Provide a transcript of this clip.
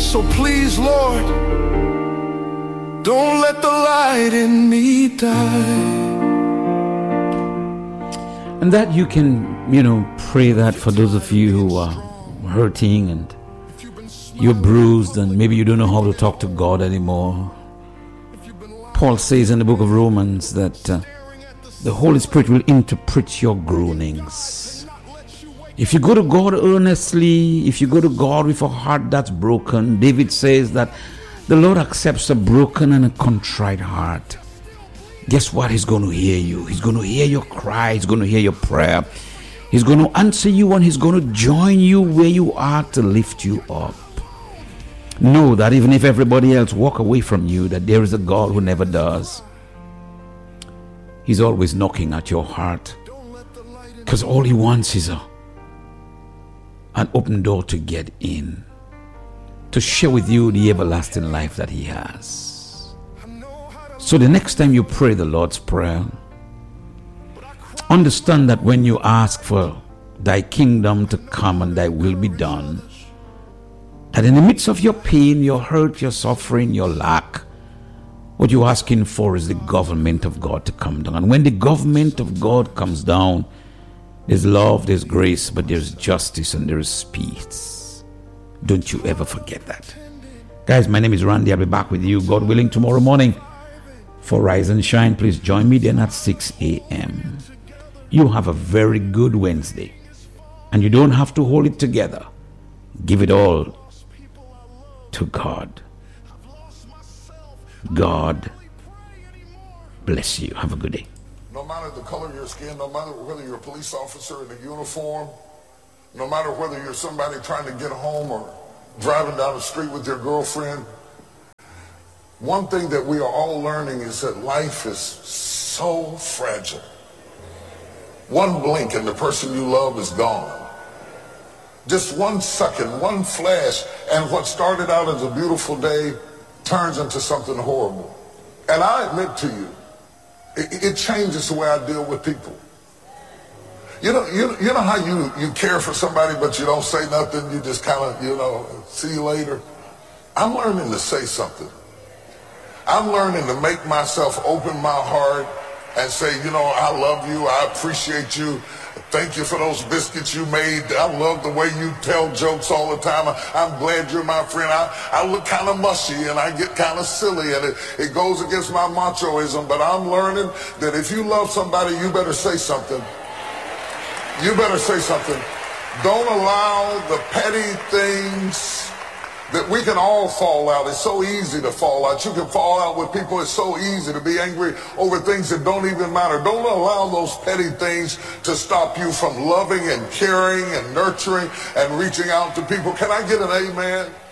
So please, Lord, don't let the light in me die. And that you can, pray that for those of you who are hurting and you're bruised and maybe you don't know how to talk to God anymore. Paul says in the book of Romans that the Holy Spirit will interpret your groanings. If you go to God earnestly, if you go to God with a heart that's broken, David says that the Lord accepts a broken and a contrite heart. Guess what? He's going to hear you. He's going to hear your cry. He's going to hear your prayer. He's going to answer you, and he's going to join you where you are to lift you up. Know that even if everybody else walk away from you, that there is a God who never does. He's always knocking at your heart, because all he wants is an open door to get in, to share with you the everlasting life that he has. So the next time you pray the Lord's Prayer, understand that when you ask for thy kingdom to come and thy will be done, that in the midst of your pain, your hurt, your suffering, your lack, what you're asking for is the government of God to come down. And when the government of God comes down, there's love, there's grace, but there's justice and there's peace. Don't you ever forget that. Guys, my name is Randy. I'll be back with you, God willing, tomorrow morning for Rise and Shine. Please join me then at 6 a.m. You have a very good Wednesday, and you don't have to hold it together. Give it all to God. God bless you. Have a good day. No matter the color of your skin, no matter whether you're a police officer in a uniform, no matter whether you're somebody trying to get home or driving down the street with your girlfriend, one thing that we are all learning is that life is so fragile. One blink and the person you love is gone. Just 1 second, one flash, and what started out as a beautiful day turns into something horrible. And I admit to you, it changes the way I deal with people. You know how you care for somebody but you don't say nothing, you just kind of, see you later? I'm learning to say something. I'm learning to make myself open my heart and say, I love you, I appreciate you, thank you for those biscuits you made, I love the way you tell jokes all the time, I'm glad you're my friend, I look kind of mushy and I get kind of silly and it goes against my machoism, but I'm learning that if you love somebody, you better say something. You better say something. Don't allow the petty things that we can all fall out. It's so easy to fall out. You can fall out with people. It's so easy to be angry over things that don't even matter. Don't allow those petty things to stop you from loving and caring and nurturing and reaching out to people. Can I get an amen?